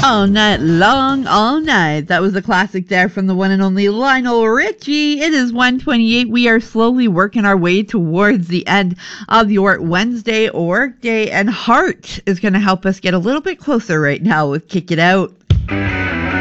All night long, all night. That was a classic there from the one and only Lionel Richie. It is 1:28. We are slowly working our way towards the end of your Wednesday work day, and Heart is going to help us get a little bit closer right now with Kick It Out.